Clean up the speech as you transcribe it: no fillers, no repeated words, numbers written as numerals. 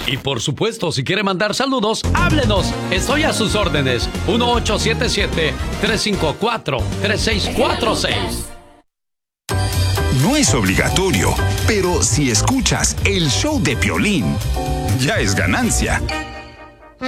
Y por supuesto, si quiere mandar saludos, háblenos. Estoy a sus órdenes. 1877-354-3646. No es obligatorio, pero si escuchas el show de Piolín, ya es ganancia.